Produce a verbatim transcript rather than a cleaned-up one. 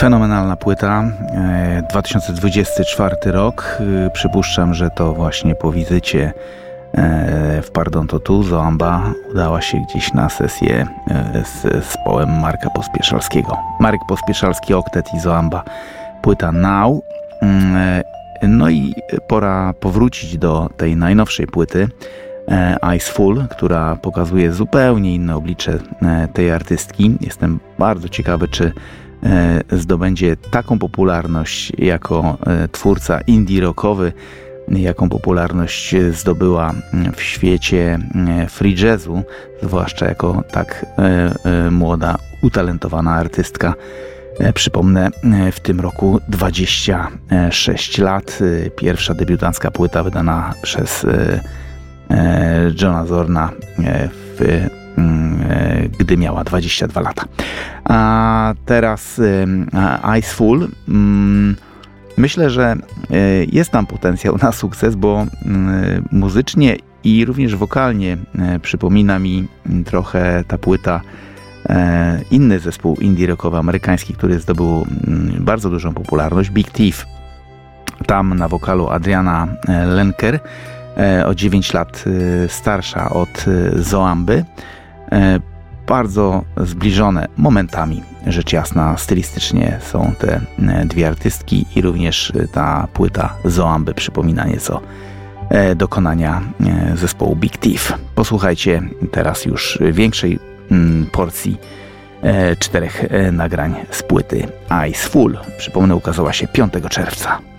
Fenomenalna płyta, dwa tysiące dwudziesty czwarty rok. Przypuszczam, że to właśnie po wizycie w Pardon to Tu Zoamba udała się gdzieś na sesję z zespołem Marka Pospieszalskiego. Marek Pospieszalski, Oktet i Zoamba. Płyta Now. No i pora powrócić do tej najnowszej płyty Eyes Full, która pokazuje zupełnie inne oblicze tej artystki. Jestem bardzo ciekawy, czy zdobędzie taką popularność jako twórca indie rockowy, jaką popularność zdobyła w świecie free jazzu, zwłaszcza jako tak młoda, utalentowana artystka. Przypomnę, w tym roku dwadzieścia sześć lat. Pierwsza debiutancka płyta wydana przez Johna Zorna w gdy miała dwadzieścia dwa lata. A teraz Eyes Full. Myślę, że jest tam potencjał na sukces, bo muzycznie i również wokalnie przypomina mi trochę ta płyta inny zespół indie rockowy amerykański, który zdobył bardzo dużą popularność, Big Thief. Tam na wokalu Adriana Lenker, o dziewięć lat starsza od Zoamby. Bardzo zbliżone momentami, rzecz jasna, stylistycznie są te dwie artystki i również ta płyta Zoamby przypomina nieco dokonania zespołu Big Thief. Posłuchajcie teraz już większej porcji czterech nagrań z płyty Eyes Full. Przypomnę, ukazała się piątego czerwca.